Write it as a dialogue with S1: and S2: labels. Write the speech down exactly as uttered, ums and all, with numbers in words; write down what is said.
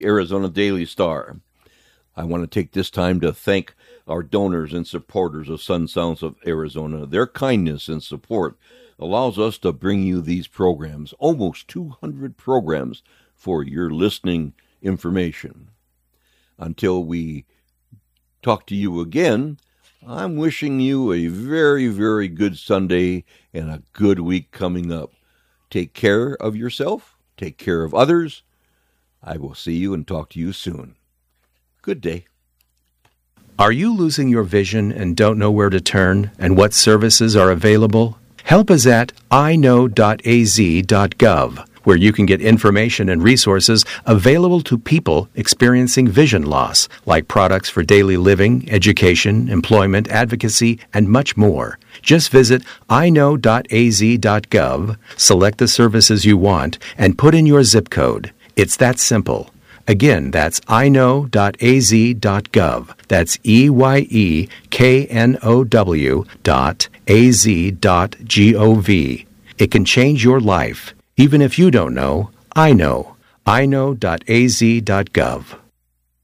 S1: Arizona Daily Star. I want to take this time to thank our donors and supporters of Sun Sounds of Arizona. Their kindness and support allows us to bring you these programs, almost two hundred programs for your listening information. Until we talk to you again, I'm wishing you a very, very good Sunday and a good week coming up. Take care of yourself. Take care of others. I will see you and talk to you soon. Good day.
S2: Are you losing your vision and don't know where to turn and what services are available? Help is at i know dot a z dot gov, where you can get information and resources available to people experiencing vision loss, like products for daily living, education, employment, advocacy, and much more. Just visit i know dot a z dot gov, select the services you want, and put in your zip code. It's that simple. Again, that's i know dot a z dot gov. That's E Y E K N O W dot A Z dot G O V. It can change your life. Even if you don't know, I know. i know dot a z dot gov.